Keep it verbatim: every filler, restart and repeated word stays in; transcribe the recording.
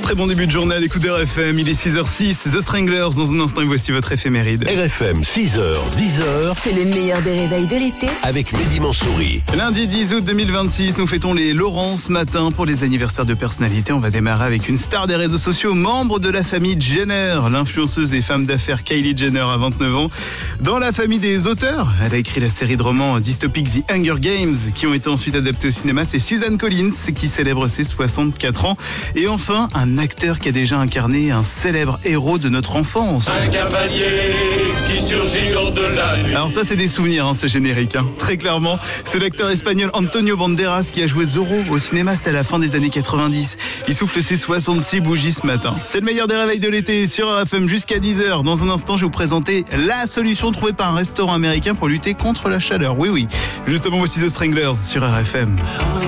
Très bon début de journée à l'écoute de R F M, il est six heures six, The Stranglers, dans un instant et voici votre éphéméride. R F M, six heures, dix heures. C'est le meilleur des réveils de l'été. Avec Mehdi Mansouri. Lundi dix août deux mille vingt-six, nous fêtons les Laurent ce matin pour les anniversaires de personnalités. On va démarrer avec une star des réseaux sociaux, membre de la famille Jenner, l'influenceuse et femme d'affaires Kylie Jenner à vingt-neuf ans. Dans la famille des auteurs, elle a écrit la série de romans dystopiques The Hunger Games qui ont été ensuite adaptés au cinéma. C'est Suzanne Collins qui célèbre ses soixante-quatre ans. Et enfin, un acteur qui a déjà incarné un célèbre héros de notre enfance. Un cavalier qui surgit hors de la nuit. Alors ça, c'est des souvenirs, hein, ce générique. Hein. Très clairement, c'est l'acteur espagnol Antonio Banderas qui a joué Zorro au cinéma. C'était à la fin des années quatre-vingt-dix. Il souffle ses soixante-six bougies ce matin. C'est le meilleur des réveils de l'été sur R F M jusqu'à dix heures. Dans un instant, je vais vous présenter la solution trouvée par un restaurant américain pour lutter contre la chaleur. Oui, oui. Juste avant, voici The Stranglers sur R F M.